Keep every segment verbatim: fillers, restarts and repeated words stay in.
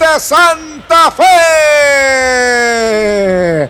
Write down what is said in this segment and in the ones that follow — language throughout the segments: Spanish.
Independiente Santa Fe.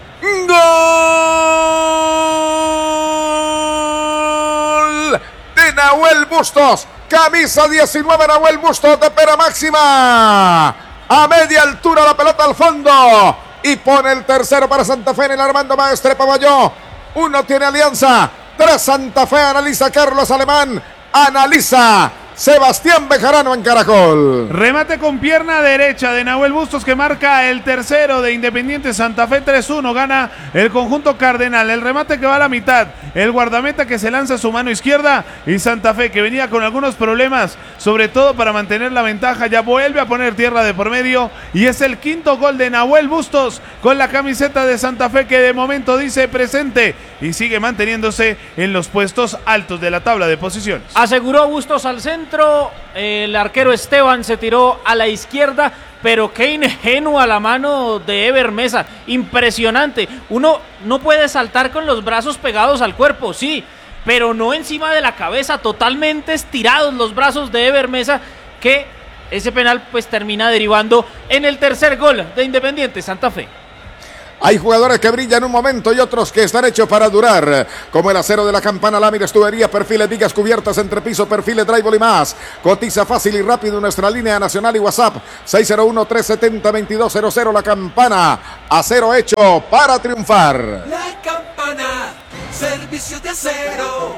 Gol de Nahuel Bustos. Camisa diecinueve, Nahuel Bustos de pera máxima. A media altura la pelota al fondo. Y pone el tercero para Santa Fe en el Armando Maestre Pavalló. Uno tiene Alianza. Tres Santa Fe. Analiza Carlos Alemán. Analiza Sebastián Bejarano en Caracol. Remate con pierna derecha de Nahuel Bustos que marca el tercero de Independiente Santa Fe. Tres uno gana el conjunto cardenal. El remate que va a la mitad, el guardameta que se lanza a su mano izquierda, y Santa Fe que venía con algunos problemas, sobre todo para mantener la ventaja, ya vuelve a poner tierra de por medio, y es el quinto gol de Nahuel Bustos con la camiseta de Santa Fe, que de momento dice presente y sigue manteniéndose en los puestos altos de la tabla de posiciones. Aseguró Bustos al centro. El arquero Esteban se tiró a la izquierda, pero qué ingenua la mano de Ever Mesa, impresionante. Uno no puede saltar con los brazos pegados al cuerpo, sí, pero no encima de la cabeza, totalmente estirados los brazos de Ever Mesa, que ese penal pues termina derivando en el tercer gol de Independiente Santa Fe. Hay jugadores que brillan un momento y otros que están hechos para durar, como el acero de la Campana, láminas, tuberías, perfiles, vigas, cubiertas, entrepiso, perfiles, drywall y más. Cotiza fácil y rápido en nuestra línea nacional y WhatsApp seis cero uno, tres siete cero, dos dos cero cero. La Campana, acero hecho para triunfar. La Campana, servicio de acero.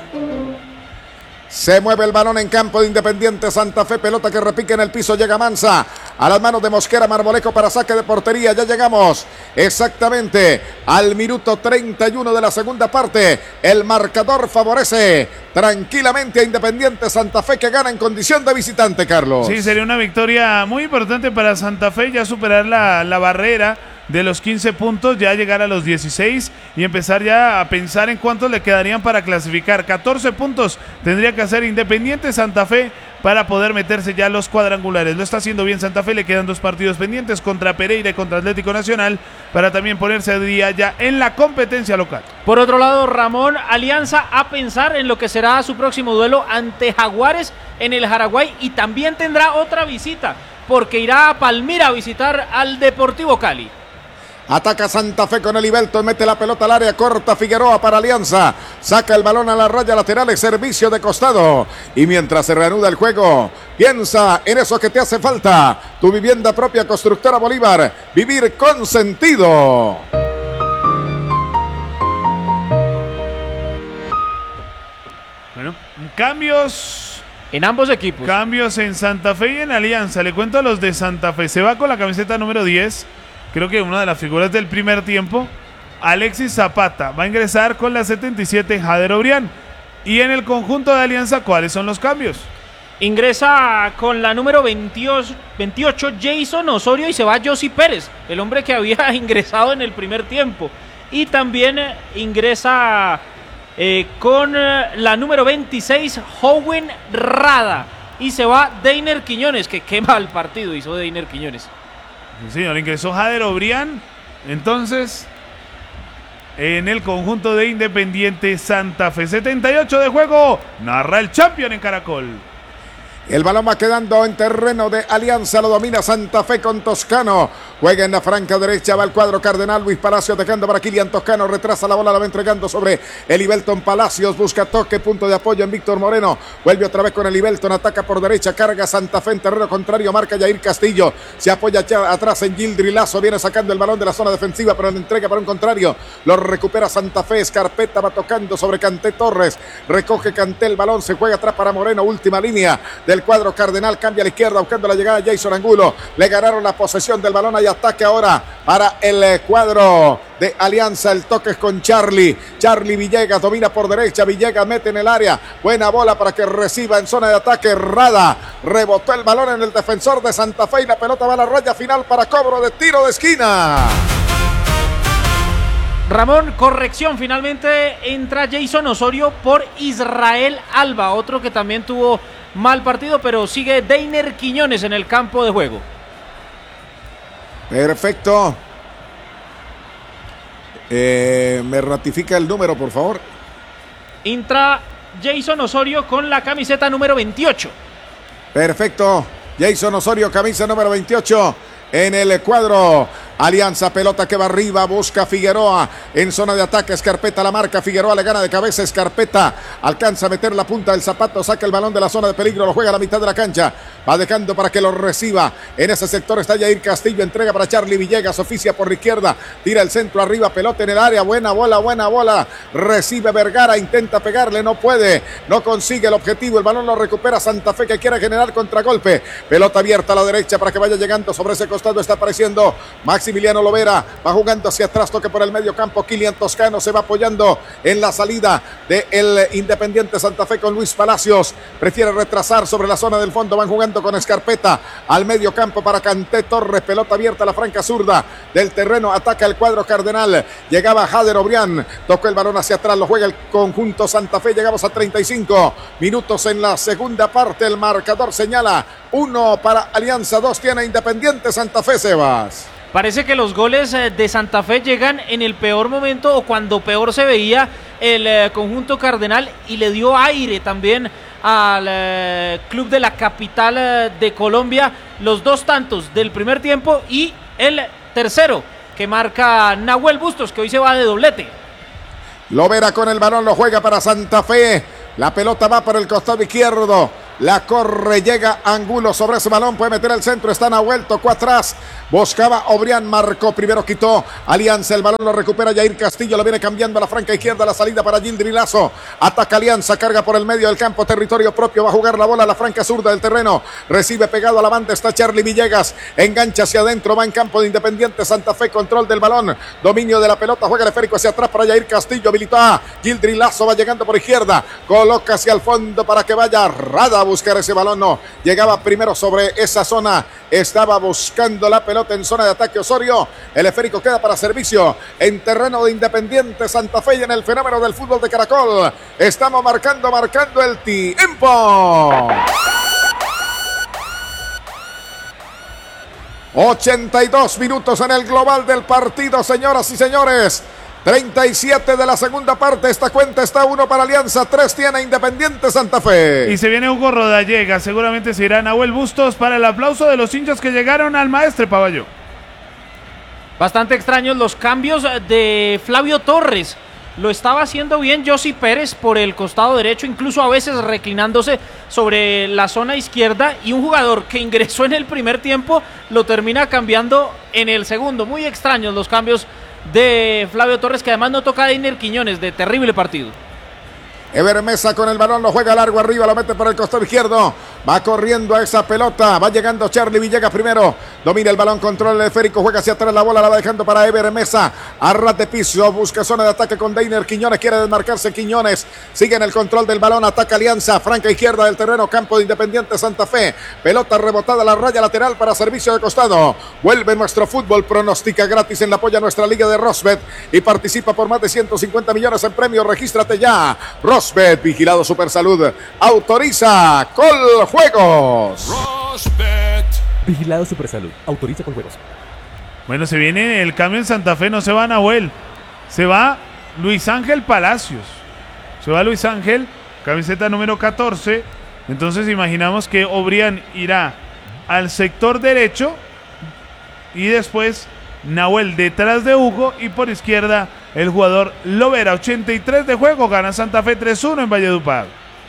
Se mueve el balón en campo de Independiente Santa Fe, pelota que repique en el piso, llega Mansa a las manos de Mosquera, Marmolejo para saque de portería. Ya llegamos exactamente al minuto treinta y uno de la segunda parte. El marcador favorece tranquilamente a Independiente Santa Fe, que gana en condición de visitante, Carlos. Sí, sería una victoria muy importante para Santa Fe, ya superar la, la barrera de los quince puntos, ya llegar a los dieciséis y empezar ya a pensar en cuántos le quedarían para clasificar. catorce puntos tendría que hacer Independiente Santa Fe para poder meterse ya a los cuadrangulares. Lo está haciendo bien Santa Fe, le quedan dos partidos pendientes contra Pereira y contra Atlético Nacional para también ponerse a día ya en la competencia local. Por otro lado, Ramón, Alianza a pensar en lo que será su próximo duelo ante Jaguares en el Jaraguay, y también tendrá otra visita porque irá a Palmira a visitar al Deportivo Cali. Ataca Santa Fe con el Ibelton, mete la pelota al área, corta Figueroa para Alianza, saca el balón a la raya lateral, es servicio de costado, y mientras se reanuda el juego, piensa en eso que te hace falta, tu vivienda propia, Constructora Bolívar, vivir con sentido. Bueno, cambios en ambos equipos. Cambios en Santa Fe y en Alianza. Le cuento a los de Santa Fe, se va con la camiseta número diez, creo que una de las figuras del primer tiempo, Alexis Zapata. Va a ingresar con la setenta y siete Jader Obrián. Y en el conjunto de Alianza, ¿cuáles son los cambios? Ingresa con la número veintiocho, veintiocho Jason Osorio, y se va Josi Pérez, el hombre que había ingresado en el primer tiempo. Y también eh, ingresa eh, con eh, la número veintiséis Howen Rada. Y se va Deiner Quiñones, que qué mal partido hizo Deiner Quiñones. Sí, señor, ingresó Jader Obrián, entonces, en el conjunto de Independiente Santa Fe. setenta y ocho de juego, narra el Champion en Caracol. El balón va quedando en terreno de Alianza, lo domina Santa Fe con Toscano. Juega en la franca derecha, va el cuadro cardenal. Luis Palacios dejando para Kilian Toscano, retrasa la bola, la va entregando sobre el Ibelton Palacios. Busca toque, punto de apoyo en Víctor Moreno. Vuelve otra vez con el Ibelton, ataca por derecha, carga Santa Fe en terreno contrario, marca Yair Castillo. Se apoya atrás en Gildri Lazo, viene sacando el balón de la zona defensiva, pero la entrega para un contrario. Lo recupera Santa Fe, Escarpeta va tocando sobre Canté Torres. Recoge Canté el balón, se juega atrás para Moreno, última línea del cuadro cardenal, cambia a la izquierda buscando la llegada de Jason Angulo. Le ganaron la posesión del balón, hay ataque ahora para el cuadro de Alianza. El toque es con Charlie, Charlie Villegas domina por derecha, Villegas mete en el área, buena bola para que reciba en zona de ataque Rada, rebotó el balón en el defensor de Santa Fe y la pelota va a la raya final para cobro de tiro de esquina. Ramón, corrección, finalmente entra Jason Osorio por Israel Alba, otro que también tuvo mal partido, pero sigue Deiner Quiñones en el campo de juego. Perfecto. Eh, ¿Me ratifica el número, por favor? Entra Jason Osorio con la camiseta número veintiocho. Perfecto. Jason Osorio, camisa número veintiocho. en el cuadro Alianza. Pelota que va arriba, busca Figueroa en zona de ataque. Escarpeta la marca, Figueroa le gana de cabeza. Escarpeta alcanza a meter la punta del zapato, saca el balón de la zona de peligro, lo juega a la mitad de la cancha, va dejando para que lo reciba. En ese sector está Jair Castillo, entrega para Charlie Villegas, oficia por la izquierda, tira el centro arriba, pelota en el área, buena bola, buena bola, recibe Vergara, intenta pegarle, no puede, no consigue el objetivo, el balón lo recupera Santa Fe que quiere generar contragolpe. Pelota abierta a la derecha para que vaya llegando sobre ese costado, está apareciendo Maximiliano Lovera, va jugando hacia atrás, toque por el medio campo, Kilian Toscano se va apoyando en la salida del Independiente Santa Fe con Luis Palacios, prefiere retrasar sobre la zona del fondo, van jugando con Escarpeta al medio campo para Canté Torres, pelota abierta a la franca zurda del terreno, ataca el cuadro cardenal, llegaba Jader Obrián, tocó el balón hacia atrás, lo juega el conjunto Santa Fe, llegamos a treinta y cinco minutos en la segunda parte, el marcador señala uno para Alianza, dos tiene Independiente Santa Fe, Sebas. Parece que los goles de Santa Fe llegan en el peor momento o cuando peor se veía el eh, conjunto cardenal y le dio aire también al eh, club de la capital eh, de Colombia. Los dos tantos del primer tiempo y el tercero que marca Nahuel Bustos, que hoy se va de doblete. Lovera con el balón, lo juega para Santa Fe. La pelota va por el costado izquierdo. La corre, llega Angulo sobre ese balón, puede meter el centro, está Nahuel, tocó atrás, buscaba Obrián, marcó, primero quitó Alianza, el balón lo recupera Jair Castillo, lo viene cambiando a la franca izquierda, la salida para Gildri Lazo, ataca Alianza, carga por el medio del campo, territorio propio, va a jugar la bola a la franca zurda del terreno, recibe pegado a la banda, está Charlie Villegas, engancha hacia adentro, va en campo de Independiente Santa Fe, control del balón, dominio de la pelota, juega el esférico hacia atrás para Jair Castillo, habilitó a Gildri Lazo, va llegando por izquierda, coloca hacia el fondo para que vaya Rada a buscar ese balón, no, llegaba primero sobre esa zona, estaba buscando la pelota en zona de ataque Osorio, el esférico queda para servicio en terreno de Independiente Santa Fe y en el fenómeno del fútbol de Caracol, estamos marcando, marcando el tiempo. ochenta y dos minutos en el global del partido, señoras y señores. treinta y siete de la segunda parte, esta cuenta está uno para Alianza, tres tiene Independiente Santa Fe. Y se viene Hugo Rodallega, seguramente se irá Nahuel Bustos para el aplauso de los hinchas que llegaron al Maestre Paballo. Bastante extraños los cambios de Flavio Torres. Lo estaba haciendo bien Yossi Pérez por el costado derecho, incluso a veces reclinándose sobre la zona izquierda, y un jugador que ingresó en el primer tiempo lo termina cambiando en el segundo. Muy extraños los cambios de Flavio Torres, que además no toca a Deiner Quiñones, de terrible partido. Ever Mesa con el balón, lo juega largo arriba, lo mete por el costado izquierdo, va corriendo a esa pelota, va llegando Charlie Villegas primero, domina el balón, controla el esférico, juega hacia atrás la bola, la va dejando para Ever Mesa, a ras de piso, busca zona de ataque con Deiner Quiñones, quiere desmarcarse Quiñones, sigue en el control del balón, ataca Alianza, franca izquierda del terreno, campo de Independiente Santa Fe, pelota rebotada a la raya lateral para servicio de costado, vuelve nuestro fútbol, pronostica gratis en la polla nuestra liga de Rosbet y participa por más de ciento cincuenta millones en premios, regístrate ya, Rosbet, vigilado Supersalud, autoriza Coljuegos. Rosbet, vigilado Supersalud, autoriza Coljuegos. Bueno, se viene el cambio en Santa Fe, no se va Nahuel, se va Luis Ángel Palacios, se va Luis Ángel, camiseta número catorce, entonces imaginamos que Obrián irá al sector derecho y después Nahuel detrás de Hugo y por izquierda el jugador Lovera. Ochenta y tres de juego, gana Santa Fe tres uno en Valledupar.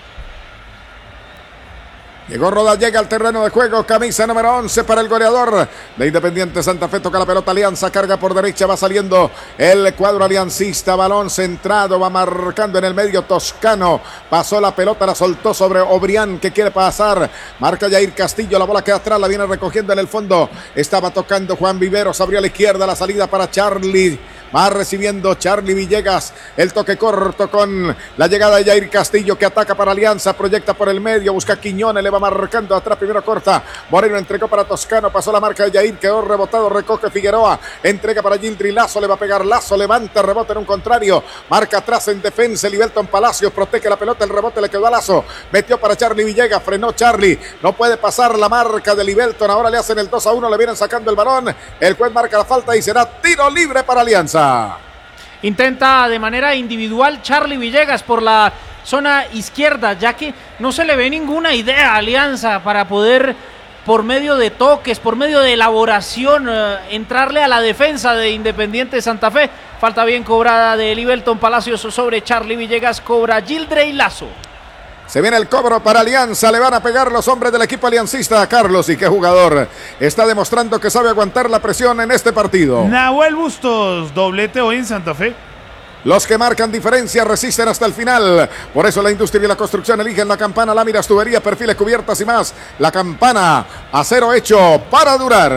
Llegó Roda, llega al terreno de juego, camisa número once para el goleador de Independiente Santa Fe, toca la pelota Alianza, carga por derecha, va saliendo el cuadro aliancista, balón centrado, va marcando en el medio Toscano, pasó la pelota, la soltó sobre Obrián que quiere pasar, marca Jair Castillo, la bola queda atrás, la viene recogiendo en el fondo, estaba tocando Juan Viveros, abrió a la izquierda, la salida para Charlie, va recibiendo Charlie Villegas, el toque corto con la llegada de Jair Castillo que ataca para Alianza, proyecta por el medio, busca Quiñones, le va marcando atrás, primero corta, Moreno entregó para Toscano, pasó la marca de Jair, quedó rebotado, recoge Figueroa, entrega para Gildri Lazo, le va a pegar Lazo, levanta, rebota en un contrario, marca atrás en defensa, Libelton Palacios, protege la pelota, el rebote le quedó a Lazo, metió para Charlie Villegas, frenó Charlie, no puede pasar la marca de Libelton, ahora le hacen el dos a uno, le vienen sacando el balón, el juez marca la falta y será tiro libre para Alianza. Intenta de manera individual Charlie Villegas por la zona izquierda, ya que no se le ve ninguna idea a Alianza para poder por medio de toques, por medio de elaboración, eh, entrarle a la defensa de Independiente Santa Fe. Falta bien cobrada de Libelton Palacios sobre Charlie Villegas, cobra Gildrey Lazo. Se viene el cobro para Alianza, le van a pegar los hombres del equipo aliancista a Carlos, y qué jugador, está demostrando que sabe aguantar la presión en este partido. Nahuel Bustos, doblete hoy en Santa Fe. Los que marcan diferencia resisten hasta el final. Por eso la industria y la construcción eligen la Campana, láminas, tuberías, perfiles, cubiertas y más. La Campana, acero hecho para durar.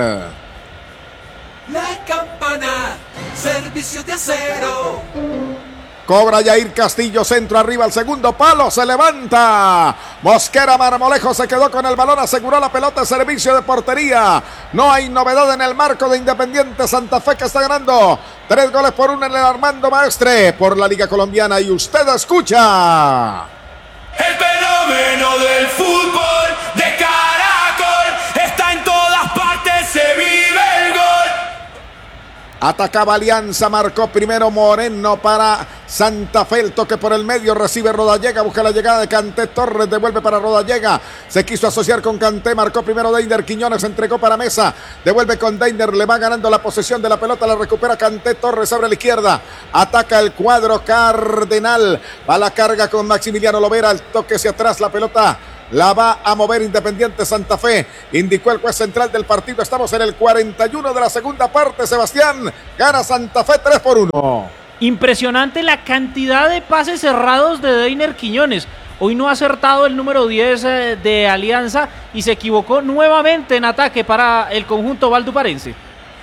La Campana, servicio de acero. Cobra Yair Castillo, centro arriba al segundo palo, se levanta. Mosquera Marmolejo se quedó con el balón, aseguró la pelota, servicio de portería. No hay novedad en el marco de Independiente Santa Fe, que está ganando tres goles por uno en el Armando Maestre por la Liga Colombiana. Y usted escucha. El fenómeno del fútbol de Caracol está en todas partes, se vive el gol. Atacaba Alianza, marcó primero Moreno para Santa Fe, el toque por el medio, recibe Rodallega, busca la llegada de Kanté Torres, devuelve para Rodallega, se quiso asociar con Kanté, marcó primero Deiner Quiñones, entregó para Mesa, devuelve con Deiner, le va ganando la posesión de la pelota, la recupera Kanté Torres, abre a la izquierda, ataca el cuadro Cardenal, va la carga con Maximiliano Lovera, el toque hacia atrás, la pelota la va a mover Independiente Santa Fe, indicó el juez central del partido. Estamos en el cuarenta y uno de la segunda parte. Sebastián, gana Santa Fe tres por uno. Impresionante la cantidad de pases cerrados de Deiner Quiñones. Hoy no ha acertado el número diez eh, de Alianza y se equivocó nuevamente en ataque para el conjunto valduparense.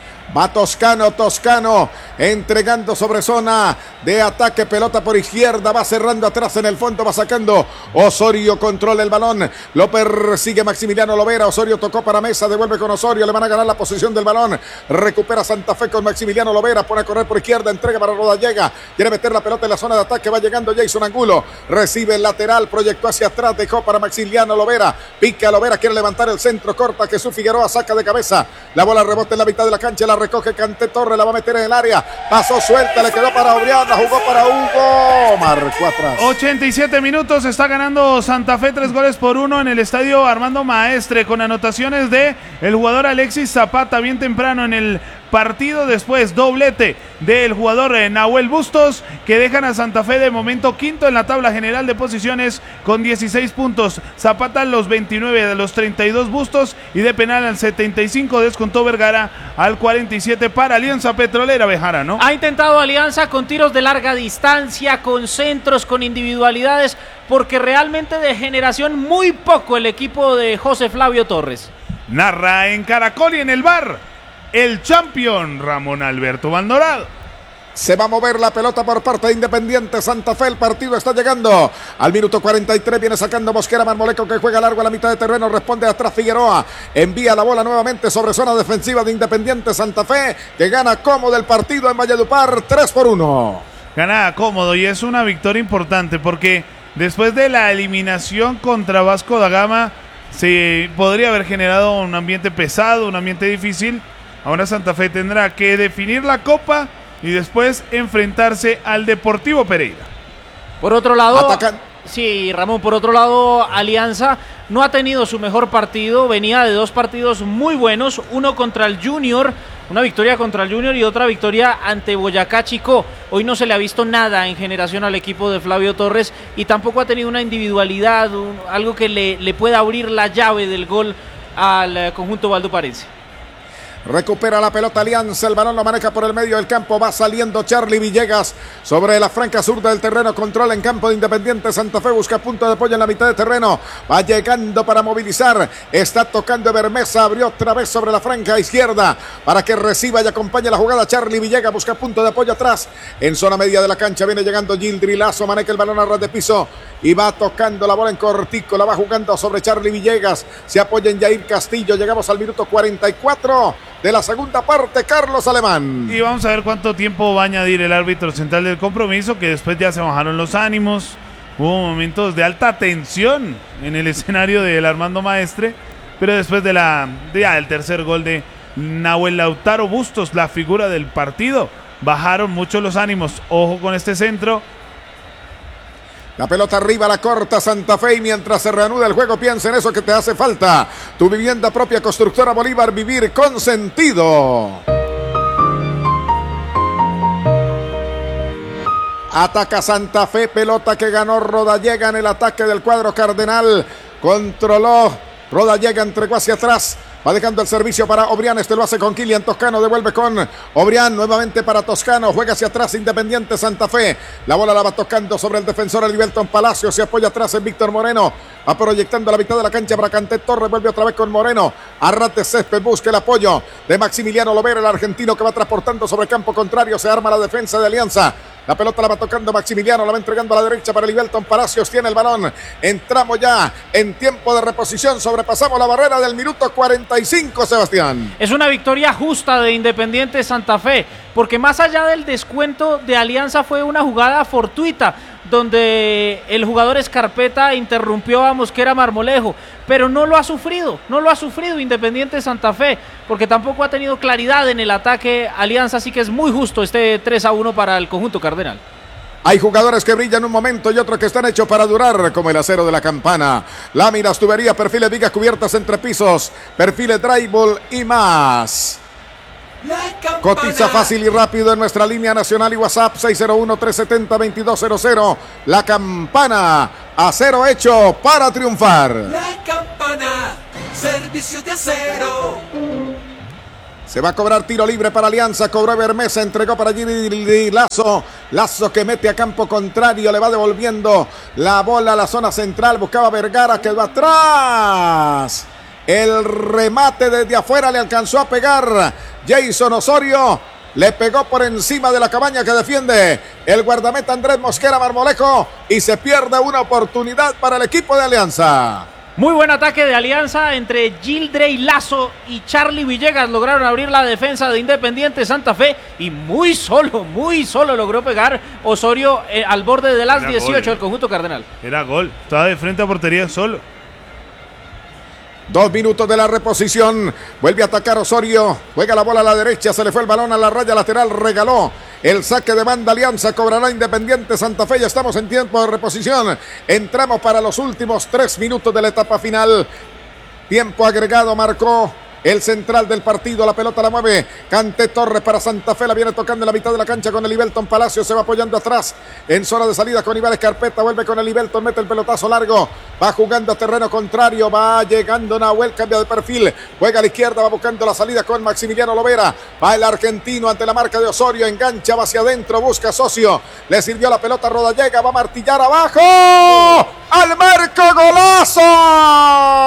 Va Toscano, Toscano entregando sobre zona de ataque, pelota por izquierda, va cerrando atrás en el fondo, va sacando Osorio, controla el balón, lo persigue Maximiliano Lovera, Osorio tocó para Mesa, devuelve con Osorio, le van a ganar la posición del balón, recupera Santa Fe con Maximiliano Lovera, pone a correr por izquierda, entrega para Rodallega, quiere meter la pelota en la zona de ataque, va llegando Jason Angulo, recibe el lateral, proyectó hacia atrás, dejó para Maximiliano Lovera, pica Lovera, quiere levantar el centro, corta Jesús Figueroa, saca de cabeza, la bola rebota en la mitad de la cancha, la recoge Kanté Torres, la va a meter en el área, pasó suelta, le quedó para Obrián, la jugó para Hugo, marcó atrás. ochenta y siete minutos, está ganando Santa Fe tres goles por uno en el estadio Armando Maestre, con anotaciones de el jugador Alexis Zapata bien temprano en el partido, después doblete del jugador eh, Nahuel Bustos, que dejan a Santa Fe de momento quinto en la tabla general de posiciones con dieciséis puntos, Zapata los veintinueve de los treinta y dos Bustos, y de penal al setenta y cinco descontó Vergara al cuarenta y siete para Alianza Petrolera. Bejara, ¿no? Ha intentado Alianza con tiros de larga distancia, con centros, con individualidades, porque realmente de generación muy poco el equipo de José Flavio Torres. Narra en Caracol y en el bar el campeón Ramón Alberto Maldonado. Se va a mover la pelota por parte de Independiente Santa Fe. El partido está llegando al minuto cuarenta y tres. Viene sacando Mosquera Marmolejo, que juega largo a la mitad de terreno. Responde atrás Figueroa. Envía la bola nuevamente sobre zona defensiva de Independiente Santa Fe, que gana cómodo el partido en Valledupar tres por uno. Gana cómodo y es una victoria importante porque después de la eliminación contra Vasco da Gama se podría haber generado un ambiente pesado, un ambiente difícil. Ahora Santa Fe tendrá que definir la Copa y después enfrentarse al Deportivo Pereira. Por otro lado, Atacan. sí, Ramón, por otro lado, Alianza no ha tenido su mejor partido, venía de dos partidos muy buenos, uno contra el Junior, una victoria contra el Junior y otra victoria ante Boyacá Chicó. Hoy no se le ha visto nada en generación al equipo de Flavio Torres y tampoco ha tenido una individualidad, un, algo que le, le pueda abrir la llave del gol al eh, conjunto valduparense. Recupera la pelota Alianza, el balón lo maneja por el medio del campo, va saliendo Charlie Villegas sobre la franca zurda del terreno, controla en campo de Independiente Santa Fe, busca punto de apoyo en la mitad de terreno, va llegando para movilizar, está tocando Bermesa, abrió otra vez sobre la franca izquierda para que reciba y acompañe la jugada. Charlie Villegas busca punto de apoyo atrás, en zona media de la cancha viene llegando Gildri Lazo, maneja el balón a ras de piso y va tocando la bola en cortico, la va jugando sobre Charlie Villegas, se apoya en Yair Castillo. Llegamos al minuto cuarenta y cuatro de la segunda parte, Carlos Alemán. Y vamos a ver cuánto tiempo va a añadir el árbitro central del compromiso, que después ya se bajaron los ánimos, hubo momentos de alta tensión en el escenario del Armando Maestre, pero después de la de, ya, el tercer gol de Nahuel Lautaro Bustos, la figura del partido, bajaron mucho los ánimos. Ojo con este centro. La pelota arriba, la corta Santa Fe y mientras se reanuda el juego piensa en eso que te hace falta. Tu vivienda propia Constructora Bolívar, vivir con sentido. Ataca Santa Fe, pelota que ganó Rodallega en el ataque del cuadro cardenal. Controló, Rodallega entregó hacia atrás. Va dejando el servicio para Obrián, este lo hace con Kilian Toscano, devuelve con Obrián, nuevamente para Toscano, juega hacia atrás Independiente Santa Fe, la bola la va tocando sobre el defensor Elivelton Palacio, se apoya atrás en Víctor Moreno, va proyectando la mitad de la cancha para Canté Torres, vuelve otra vez con Moreno, Arrate Césped, busca el apoyo de Maximiliano Lovera, el argentino que va transportando sobre el campo contrario, se arma la defensa de Alianza. La pelota la va tocando Maximiliano, la va entregando a la derecha para Elivelton Palacios, tiene el balón. Entramos ya en tiempo de reposición, sobrepasamos la barrera del minuto cuarenta y cinco, Sebastián. Es una victoria justa de Independiente Santa Fe, porque más allá del descuento de Alianza fue una jugada fortuita, donde el jugador Escarpeta interrumpió a Mosquera Marmolejo, pero no lo ha sufrido, no lo ha sufrido Independiente Santa Fe, porque tampoco ha tenido claridad en el ataque Alianza, así que es muy justo este tres a uno para el conjunto cardenal. Hay jugadores que brillan un momento y otros que están hechos para durar, como el acero de la campana. Láminas, tuberías, perfiles, vigas cubiertas entre pisos, perfiles drywall y más. Cotiza fácil y rápido en nuestra línea nacional y WhatsApp seis cero uno, tres siete cero, dos dos cero cero. La Campana, acero hecho para triunfar. La Campana, servicio de acero. Se va a cobrar tiro libre para Alianza, cobró Bermesa, entregó para Giri Lazo, Lazo que mete a campo contrario, le va devolviendo la bola a la zona central, buscaba Vergara, quedó atrás. El remate desde afuera le alcanzó a pegar Jason Osorio. Le pegó por encima de la cabaña que defiende el guardameta Andrés Mosquera Marmolejo. Y se pierde una oportunidad para el equipo de Alianza. Muy buen ataque de Alianza entre Gildrey Lazo y Charlie Villegas. Lograron abrir la defensa de Independiente Santa Fe. Y muy solo, muy solo logró pegar Osorio eh, al borde de las Era dieciocho gol, del eh. conjunto cardenal. Era gol, estaba de frente a portería solo. Dos minutos de la reposición. Vuelve a atacar Osorio. Juega la bola a la derecha. Se le fue el balón a la raya lateral. Regaló el saque de banda. Alianza cobrará Independiente Santa Fe. Ya estamos en tiempo de reposición. Entramos para los últimos tres minutos de la etapa final. Tiempo agregado marcó el central del partido. La pelota la mueve Canté Torres para Santa Fe. La viene tocando en la mitad de la cancha con Elivelton Palacio. Se va apoyando atrás en zona de salida con Iván Escarpeta. Vuelve con Elivelton. Mete el pelotazo largo. Va jugando a terreno contrario. Va llegando Nahuel. Cambia de perfil. Juega a la izquierda. Va buscando la salida con Maximiliano Lovera. Va el argentino ante la marca de Osorio. Engancha, va hacia adentro. Busca socio. Le sirvió la pelota a Rodallega. Va a martillar abajo. ¡Al marco! ¡Golazo!